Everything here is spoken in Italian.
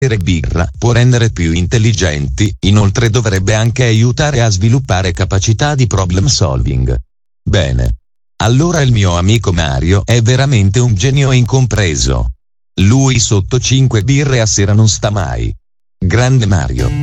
birra può rendere più intelligenti, inoltre dovrebbe anche aiutare a sviluppare capacità di problem solving. Bene. Allora il mio amico Mario è veramente un genio incompreso. Lui sotto 5 birre a sera non sta mai. Grande Mario.